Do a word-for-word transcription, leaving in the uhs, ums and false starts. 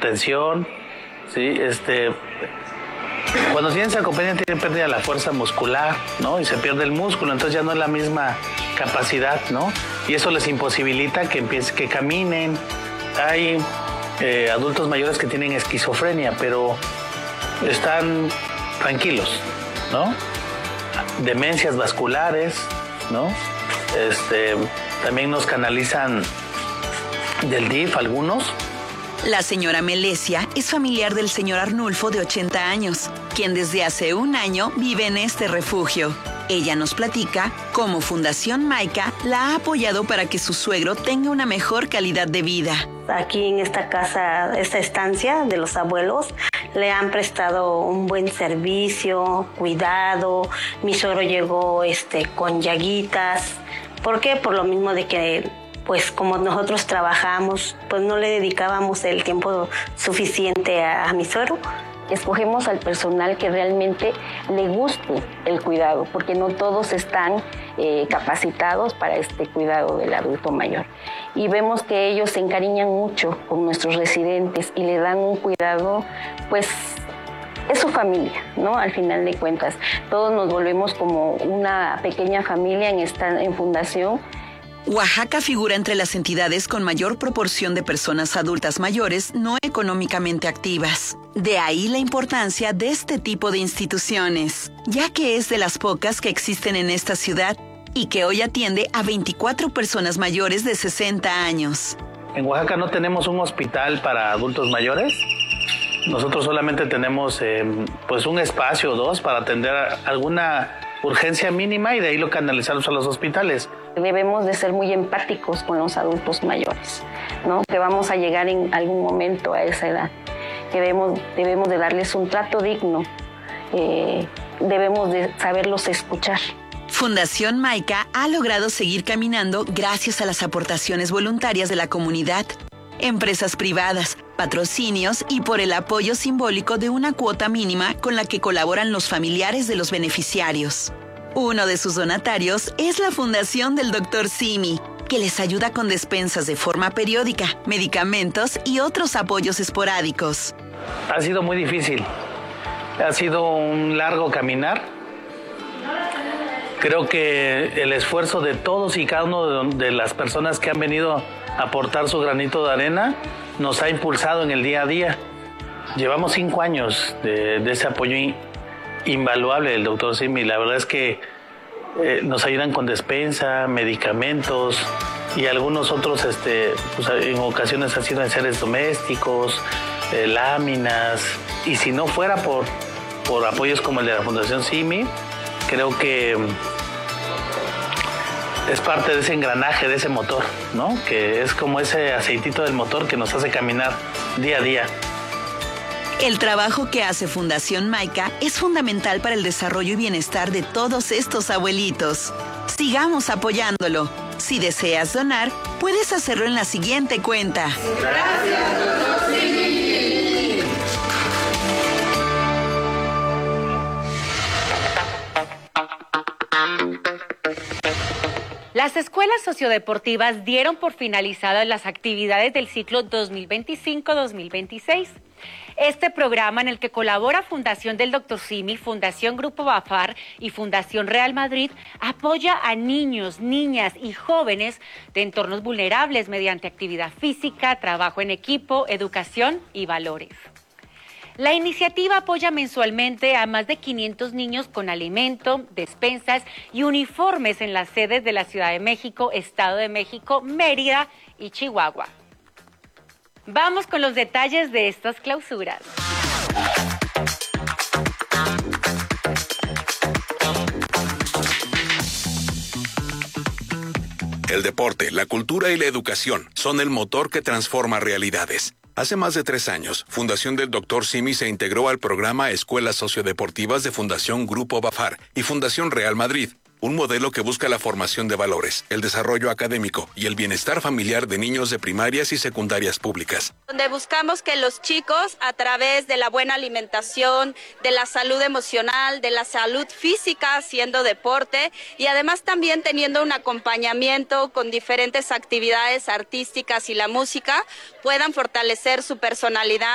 hipertensión, ¿sí? Este, cuando tienen sarcopenia tienen pérdida de la fuerza muscular, ¿no? Y se pierde el músculo, entonces ya no es la misma capacidad, ¿no? Y eso les imposibilita que empiecen, que caminen. Hay eh, adultos mayores que tienen esquizofrenia, pero están tranquilos, ¿no? Demencias vasculares, ¿no? Este, también nos canalizan del D I F algunos. La señora Melesia es familiar del señor Arnulfo, de ochenta años, quien desde hace un año vive en este refugio. Ella nos platica cómo Fundación Maica la ha apoyado para que su suegro tenga una mejor calidad de vida. Aquí en esta casa, esta estancia de los abuelos, le han prestado un buen servicio, cuidado. Mi suegro llegó este, con llaguitas. ¿Por qué? Por lo mismo de que, pues como nosotros trabajamos, pues no le dedicábamos el tiempo suficiente a, a mi suegro. Escogemos al personal que realmente le guste el cuidado, porque no todos están eh, capacitados para este cuidado del adulto mayor. Y vemos que ellos se encariñan mucho con nuestros residentes y le dan un cuidado, pues es su familia, ¿no? Al final de cuentas, todos nos volvemos como una pequeña familia en esta en fundación. Oaxaca figura entre las entidades con mayor proporción de personas adultas mayores no económicamente activas. De ahí la importancia de este tipo de instituciones, ya que es de las pocas que existen en esta ciudad y que hoy atiende a veinticuatro personas mayores de sesenta años. En Oaxaca no tenemos un hospital para adultos mayores. Nosotros solamente tenemos eh, pues un espacio o dos para atender alguna urgencia mínima y de ahí lo canalizamos a los hospitales. Debemos de ser muy empáticos con los adultos mayores, ¿no? Que vamos a llegar en algún momento a esa edad. Que debemos, debemos de darles un trato digno, eh, debemos de saberlos escuchar. Fundación Maica ha logrado seguir caminando gracias a las aportaciones voluntarias de la comunidad, empresas privadas, patrocinios y por el apoyo simbólico de una cuota mínima con la que colaboran los familiares de los beneficiarios. Uno de sus donatarios es la Fundación del doctor Simi, que les ayuda con despensas de forma periódica, medicamentos y otros apoyos esporádicos. Ha sido muy difícil, ha sido un largo caminar. Creo que el esfuerzo de todos y cada uno de las personas que han venido a aportar su granito de arena nos ha impulsado en el día a día. Llevamos cinco años de, de ese apoyo invaluable del doctor Simi. La verdad es que eh, nos ayudan con despensa, medicamentos y algunos otros, este, pues, en ocasiones han sido enseres domésticos, eh, láminas. Y si no fuera por, por apoyos como el de la Fundación Simi, creo que es parte de ese engranaje, de ese motor, ¿no? Que es como ese aceitito del motor que nos hace caminar día a día. El trabajo que hace Fundación Maica es fundamental para el desarrollo y bienestar de todos estos abuelitos. Sigamos apoyándolo. Si deseas donar, puedes hacerlo en la siguiente cuenta. Gracias, doctor Simi. Las escuelas sociodeportivas dieron por finalizadas las actividades del ciclo dos mil veinticinco dos mil veintiséis. Este programa, en el que colabora Fundación del doctor Simi, Fundación Grupo Bafar y Fundación Real Madrid, apoya a niños, niñas y jóvenes de entornos vulnerables mediante actividad física, trabajo en equipo, educación y valores. La iniciativa apoya mensualmente a más de quinientos niños con alimento, despensas y uniformes en las sedes de la Ciudad de México, Estado de México, Mérida y Chihuahua. Vamos con los detalles de estas clausuras. El deporte, la cultura y la educación son el motor que transforma realidades. Hace más de tres años, Fundación del doctor Simi se integró al programa Escuelas Sociodeportivas de Fundación Grupo Bafar y Fundación Real Madrid, un modelo que busca la formación de valores, el desarrollo académico y el bienestar familiar de niños de primarias y secundarias públicas. Donde buscamos que los chicos, a través de la buena alimentación, de la salud emocional, de la salud física, haciendo deporte y además también teniendo un acompañamiento con diferentes actividades artísticas y la música, puedan fortalecer su personalidad.